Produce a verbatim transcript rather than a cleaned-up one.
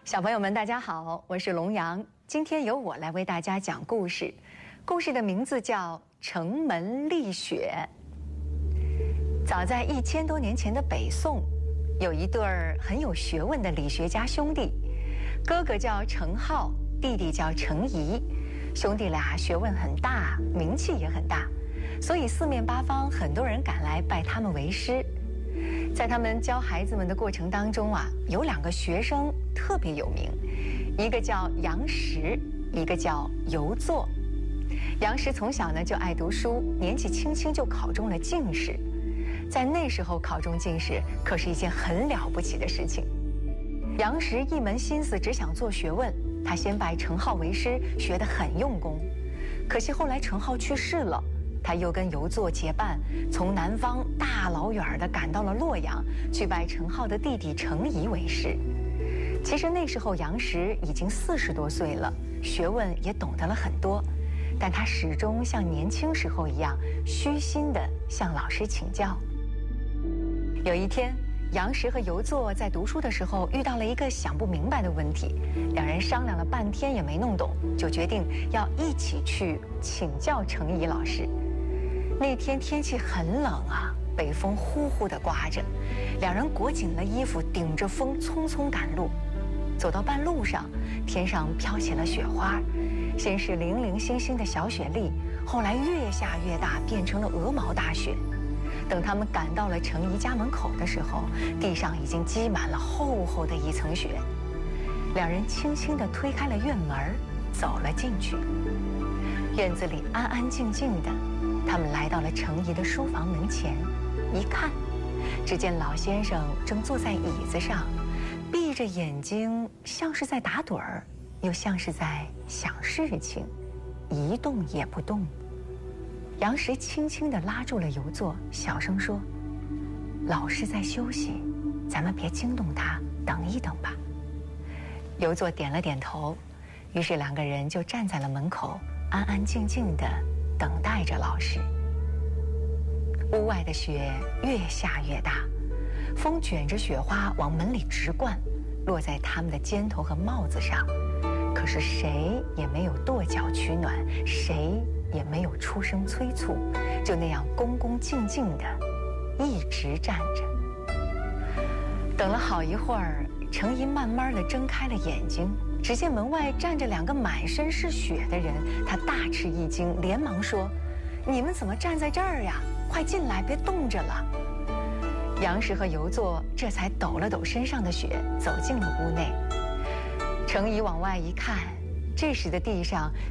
小朋友们，大家好，我是龙阳。今天由我来为大家讲故事，故事的名字叫《城门立雪》。早在一千多年前的北宋，有一对儿很有学问的理学家兄弟，哥哥叫程颢，弟弟叫程颐。兄弟俩学问很大，名气也很大，所以四面八方很多人赶来拜他们为师。在他们教孩子们的过程当中啊，有两个学生特别有名，一个叫杨时，一个叫游作。杨时从小呢就爱读书，年纪轻轻就考中了进士。在那时候考中进士可是一件很了不起的事情。杨时一门心思只想做学问，他先拜程颢为师，学得很用功。可惜后来程颢去世了，他又跟游作结伴，从南方大老远的赶到了洛阳，去拜程颢的弟弟程颐为师。其实那时候杨时已经四十多岁了，学问也懂得了很多，但他始终像年轻时候一样，虚心地向老师请教。有一天，杨时和游作在读书的时候遇到了一个想不明白的问题，两人商量了半天也没弄懂，就决定要一起去请教程颐老师。那天天气很冷啊，北风呼呼地刮着，两人裹紧了衣服，顶着风匆匆赶路。走到半路上，天上飘起了雪花，先是零零星星的小雪粒，后来越下越大，变成了鹅毛大雪。等他们赶到了程颐家门口的时候，地上已经积满了厚厚的一层雪。两人轻轻地推开了院门，走了进去。院子里安安静静的，他们来到了程颐的书房门前，一看，只见老先生正坐在椅子上，闭着眼睛，像是在打盹儿，又像是在想事情，一动也不动。杨时轻轻地拉住了游作，小声说：“老师在休息，咱们别惊动他，等一等吧。”游作点了点头，于是两个人就站在了门口，安安静静地等待着老师。屋外的雪越下越大，风卷着雪花往门里直灌，落在他们的肩头和帽子上。可是谁也没有跺脚取暖，谁也没有出声催促，就那样恭恭敬敬地一直站着。等了好一会儿，程颐慢慢地睁开了眼睛，只见门外站着两个满身是雪的人，他大吃一惊，连忙说：“你们怎么站在这儿呀？快进来，别冻着了。”杨时和游作这才抖了抖身上的雪，走进了屋内。程颐往外一看，这时的地上